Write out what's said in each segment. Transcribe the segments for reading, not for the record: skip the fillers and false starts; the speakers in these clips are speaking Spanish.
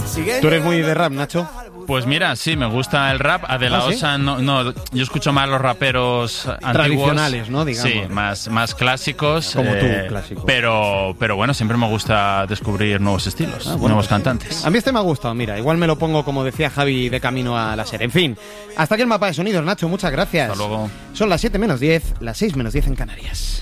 ¿Tú eres muy de rap, Nacho? Pues mira, sí, me gusta el rap. A De La Osa, no, yo escucho más los raperos antiguos. Tradicionales, ¿no? Digamos. Sí, más clásicos. Como tú, clásico. Pero bueno, siempre me gusta descubrir nuevos estilos, nuevos cantantes. A mí este me ha gustado, mira, igual me lo pongo, como decía Javi, de camino a la serie. En fin, hasta aquí el mapa de sonidos, Nacho, muchas gracias. Hasta luego. Son las 7 menos 10, las 6 menos 10 en Canarias.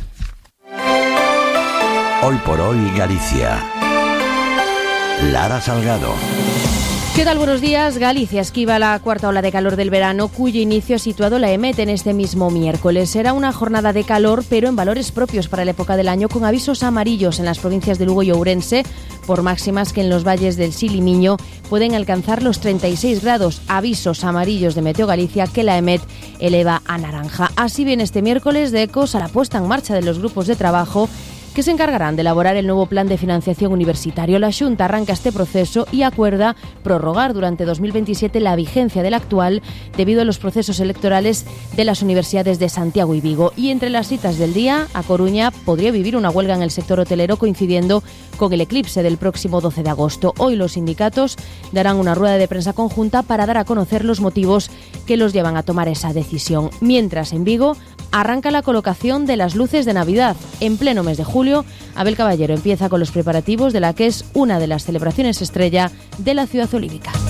Hoy por hoy, Galicia. Lara Salgado. ¿Qué tal? Buenos días. Galicia esquiva la cuarta ola de calor del verano, cuyo inicio ha situado la EMET en este mismo miércoles. Será una jornada de calor, pero en valores propios para la época del año, con avisos amarillos en las provincias de Lugo y Ourense, por máximas que en los valles del Sil y Miño pueden alcanzar los 36 grados. Avisos amarillos de Meteo Galicia que la EMET eleva a naranja. Así bien, este miércoles de ecos a la puesta en marcha de los grupos de trabajo que se encargarán de elaborar el nuevo plan de financiación universitario. La Xunta arranca este proceso y acuerda prorrogar durante 2027 la vigencia del actual debido a los procesos electorales de las universidades de Santiago y Vigo. Y entre las citas del día, A Coruña podría vivir una huelga en el sector hotelero coincidiendo con el eclipse del próximo 12 de agosto. Hoy los sindicatos darán una rueda de prensa conjunta para dar a conocer los motivos que los llevan a tomar esa decisión. Mientras, en Vigo arranca la colocación de las luces de Navidad. En pleno mes de julio, Abel Caballero empieza con los preparativos de la que es una de las celebraciones estrella de la ciudad olívica.